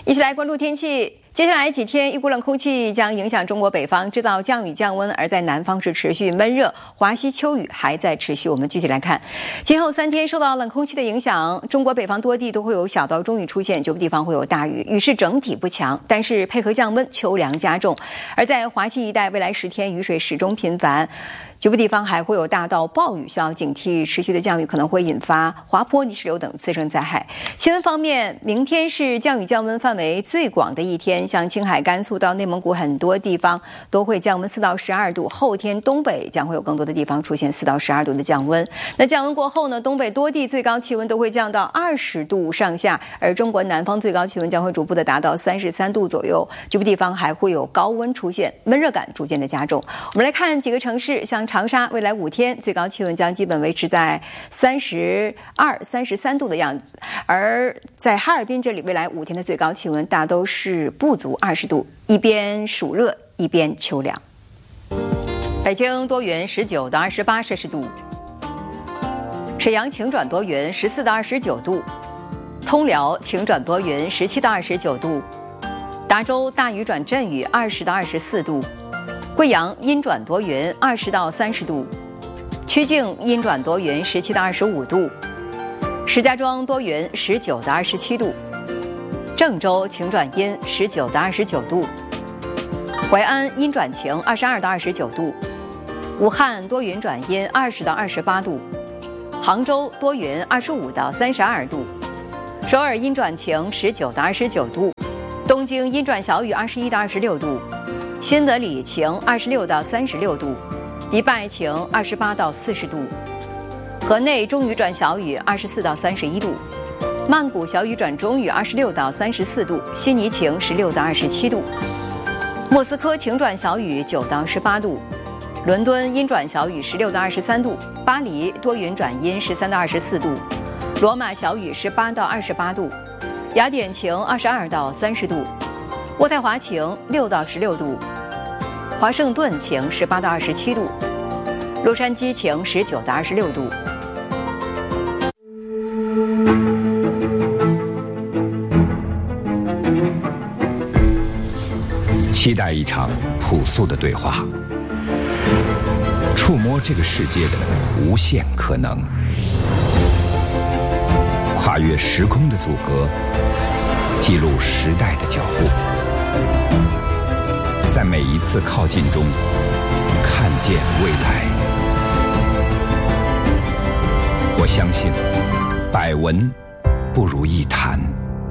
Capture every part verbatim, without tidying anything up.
一起来关注天气。接下来几天，一股冷空气将影响中国北方，制造降雨降温，而在南方是持续闷热，华西秋雨还在持续。我们具体来看，今后三天受到冷空气的影响，中国北方多地都会有小到中雨出现，局部地方会有大雨，雨势整体不强，但是配合降温，秋凉加重。而在华西一带，未来十天雨水始终频繁。局部地方还会有大到暴雨，需要警惕持续的降雨可能会引发滑坡、泥石流等次生灾害。气温方面，明天是降雨降温范围最广的一天，像青海、甘肃到内蒙古很多地方都会降温四到十二度。后天东北将会有更多的地方出现四到十二度的降温。那降温过后呢，东北多地最高气温都会降到二十度上下，而中国南方最高气温将会逐步的达到三十三度左右。局部地方还会有高温出现，闷热感逐渐的加重。我们来看几个城市，像长沙未来五天最高气温将基本维持在三十二、三十三度的样子，而在哈尔滨这里，未来五天的最高气温大都是不足二十度，一边暑热一边秋凉。北京多云，十九到二十八摄氏度；沈阳晴转多云，十四到二十九度；通辽晴转多云，十七到二十九度；达州大雨转阵雨，二十到二十四度。贵阳阴转多云，二十到三十度；曲靖阴转多云，十七到二十五度；石家庄多云，十九到二十七度；郑州晴转阴，十九到二十九度；淮安阴转晴，二十二到二十九度；武汉多云转阴，二十到二十八度；杭州多云，二十五到三十二度；首尔阴转晴，十九到二十九度；东京阴转小雨，二十一到二十六度。新德里晴，二十六到三十六度；迪拜晴，二十八到四十度；河内中雨转小雨，二十四到三十一度；曼谷小雨转中雨，二十六到三十四度；悉尼晴，十六到二十七度；莫斯科晴转小雨，九到十八度；伦敦阴转小雨，十六到二十三度；巴黎多云转阴，十三到二十四度；罗马小雨，十八到二十八度；雅典晴，二十二到三十度；渥太华晴，六到十六度；华盛顿晴，十八到二十七度；洛杉矶晴，十九到二十六度。 期待一场朴素的对话，触摸这个世界的无限可能，跨越时空的阻隔，记录时代的脚步。在每一次靠近中，看见未来。我相信，百闻不如一谈。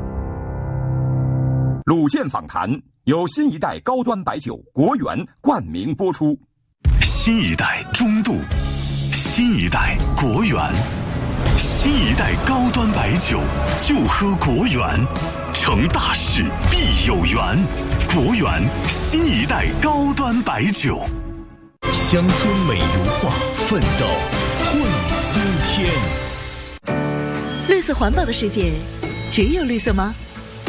鲁健访谈由新一代高端白酒国源冠名播出。 新一代中度，新一代国源，新一代高端白酒就喝国源，成大事必有缘。国源新一代高端白酒，乡村美如画，奋斗会新天。 绿色环保的世界，只有绿色吗？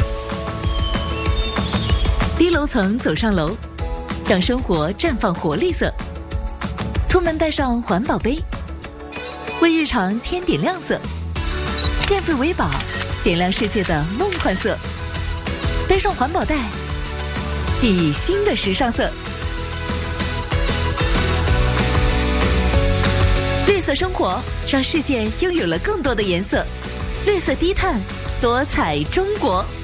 低楼层走上楼，让生活绽放活绿色。出门带上环保杯，为日常添点亮色。电费为宝，点亮世界的梦幻色。背上环保袋，以新的时尚色。绿色生活让世界拥有了更多的颜色。绿色低碳，多彩中国。